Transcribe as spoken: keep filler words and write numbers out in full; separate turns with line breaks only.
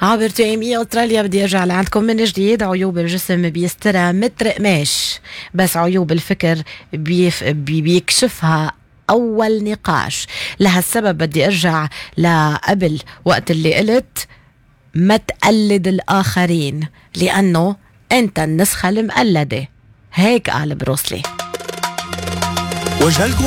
عبر تي ام اي استراليا. بدي ارجع لعندكم من جديد. عيوب الجسم بيسترها متر قماش، بس عيوب الفكر بيف بي بيكشفها اول نقاش. لهالسبب بدي ارجع لقبل وقت اللي قلت ما تقلد الاخرين، لانه انت النسخة المقلدة. هيك قال بروسلي.